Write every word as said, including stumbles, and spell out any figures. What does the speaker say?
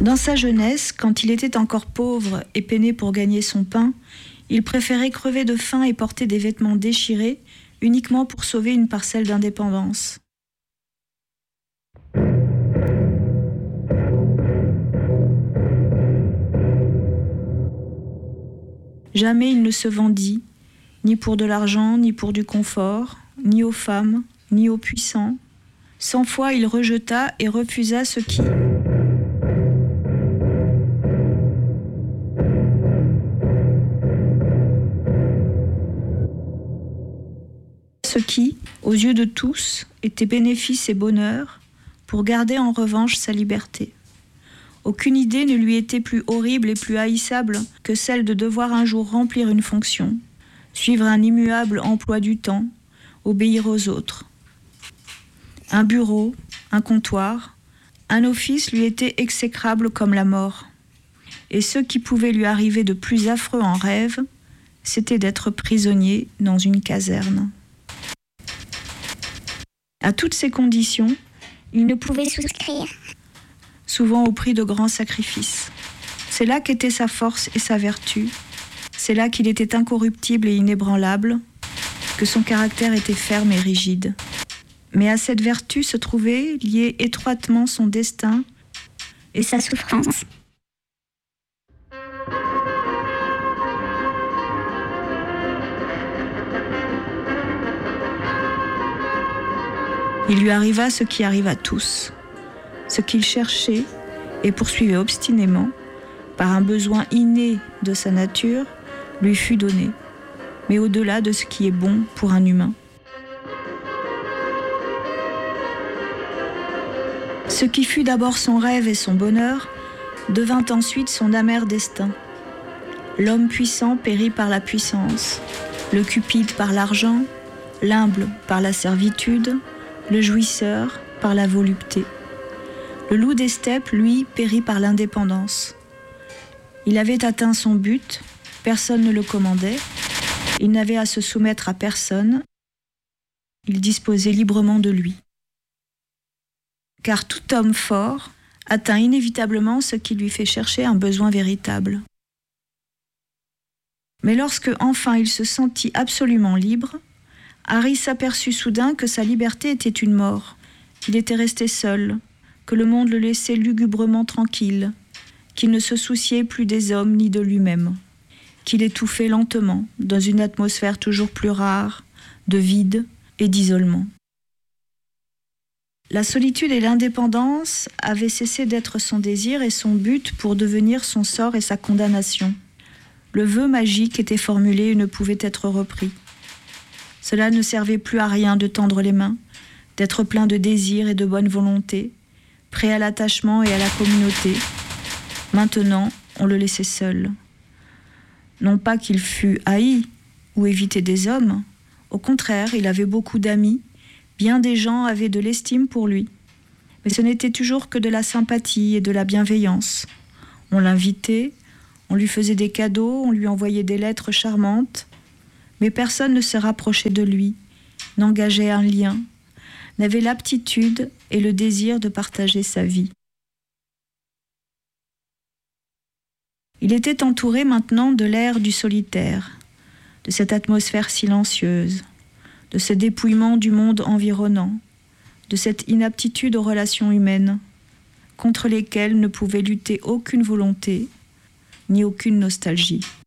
Dans sa jeunesse, quand il était encore pauvre et peinait pour gagner son pain, il préférait crever de faim et porter des vêtements déchirés uniquement pour sauver une parcelle d'indépendance. Jamais il ne se vendit, ni pour de l'argent, ni pour du confort, ni aux femmes, ni aux puissants. Cent fois il rejeta et refusa ce qui, ce qui, aux yeux de tous, était bénéfice et bonheur, pour garder en revanche sa liberté. Aucune idée ne lui était plus horrible et plus haïssable que celle de devoir un jour remplir une fonction, suivre un immuable emploi du temps, obéir aux autres. Un bureau, un comptoir, un office lui était exécrable comme la mort. Et ce qui pouvait lui arriver de plus affreux en rêve, c'était d'être prisonnier dans une caserne. À toutes ces conditions, il ne pouvait souscrire, souvent au prix de grands sacrifices. C'est là qu'était sa force et sa vertu. C'est là qu'il était incorruptible et inébranlable, que son caractère était ferme et rigide. Mais à cette vertu se trouvait lié étroitement son destin et sa souffrance. Il lui arriva ce qui arrive à tous. Ce qu'il cherchait et poursuivait obstinément, par un besoin inné de sa nature, lui fut donné, mais au-delà de ce qui est bon pour un humain. Ce qui fut d'abord son rêve et son bonheur, devint ensuite son amer destin. L'homme puissant périt par la puissance, le cupide par l'argent, l'humble par la servitude, le jouisseur par la volupté. Le loup des steppes, lui, périt par l'indépendance. Il avait atteint son but, personne ne le commandait, il n'avait à se soumettre à personne, il disposait librement de lui. Car tout homme fort atteint inévitablement ce qui lui fait chercher un besoin véritable. Mais lorsque enfin il se sentit absolument libre, Harry s'aperçut soudain que sa liberté était une mort, qu'il était resté seul, que le monde le laissait lugubrement tranquille, qu'il ne se souciait plus des hommes ni de lui-même, qu'il étouffait lentement dans une atmosphère toujours plus rare, de vide et d'isolement. La solitude et l'indépendance avaient cessé d'être son désir et son but pour devenir son sort et sa condamnation. Le vœu magique était formulé et ne pouvait être repris. Cela ne servait plus à rien de tendre les mains, d'être plein de désir et de bonne volonté, prêt à l'attachement et à la communauté. Maintenant, on le laissait seul. Non pas qu'il fût haï ou évité des hommes, au contraire, il avait beaucoup d'amis, bien des gens avaient de l'estime pour lui. Mais ce n'était toujours que de la sympathie et de la bienveillance. On l'invitait, on lui faisait des cadeaux, on lui envoyait des lettres charmantes, mais personne ne se rapprochait de lui, n'engageait un lien, n'avait l'aptitude et le désir de partager sa vie. Il était entouré maintenant de l'air du solitaire, de cette atmosphère silencieuse, de ce dépouillement du monde environnant, de cette inaptitude aux relations humaines, contre lesquelles ne pouvait lutter aucune volonté, ni aucune nostalgie.